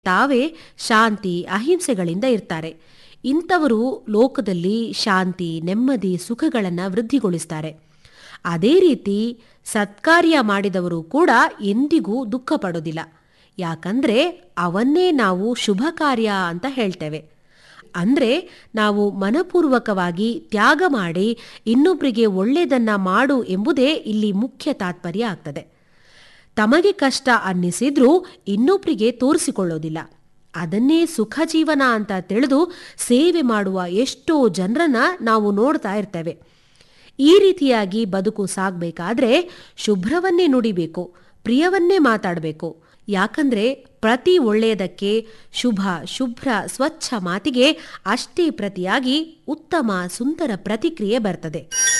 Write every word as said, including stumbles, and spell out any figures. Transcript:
ತಾವೇ ಶಾಂತಿ ಅಹಿಂಸೆಗಳಿಂದ ಇರ್ತಾರೆ. ಇಂಥವರು ಲೋಕದಲ್ಲಿ ಶಾಂತಿ ನೆಮ್ಮದಿ ಸುಖಗಳನ್ನು ವೃದ್ಧಿಗೊಳಿಸ್ತಾರೆ. ಅದೇ ರೀತಿ ಸತ್ಕಾರ್ಯ ಮಾಡಿದವರು ಕೂಡ ಎಂದಿಗೂ ದುಃಖ ಪಡೋದಿಲ್ಲ. ಯಾಕಂದ್ರೆ ಅವನ್ನೇ ನಾವು ಶುಭ ಕಾರ್ಯ ಅಂತ ಹೇಳ್ತೇವೆ. ಅಂದ್ರೆ ನಾವು ಮನಪೂರ್ವಕವಾಗಿ ತ್ಯಾಗ ಮಾಡಿ ಇನ್ನೊಬ್ಬರಿಗೆ ಒಳ್ಳೆಯದನ್ನ ಮಾಡು ಎಂಬುದೇ ಇಲ್ಲಿ ಮುಖ್ಯ ತಾತ್ಪರ್ಯ ಆಗ್ತದೆ. ತಮಗೆ ಕಷ್ಟ ಅನ್ನಿಸಿದ್ರೂ ಇನ್ನೊಬ್ಬರಿಗೆ ತೋರಿಸಿಕೊಳ್ಳೋದಿಲ್ಲ. ಅದನ್ನೇ ಸುಖ ಜೀವನ ಅಂತ ತಿಳಿದು ಸೇವೆ ಮಾಡುವ ಎಷ್ಟೋ ಜನರನ್ನ ನಾವು ನೋಡ್ತಾ ಇರ್ತೇವೆ. ಈ ರೀತಿಯಾಗಿ ಬದುಕು ಸಾಗಬೇಕಾದ್ರೆ ಶುಭ್ರವನ್ನೇ ನುಡಿಬೇಕು, ಪ್ರಿಯವನ್ನೇ ಮಾತಾಡಬೇಕು. ಯಾಕಂದ್ರೆ ಪ್ರತಿ ಒಳ್ಳೆಯದಕ್ಕೆ ಶುಭ ಶುಭ್ರ ಸ್ವಚ್ಛ ಮಾತಿಗೆ ಅಷ್ಟೇ ಪ್ರತಿಯಾಗಿ ಉತ್ತಮ ಸುಂದರ ಪ್ರತಿಕ್ರಿಯೆ ಬರ್ತದೆ.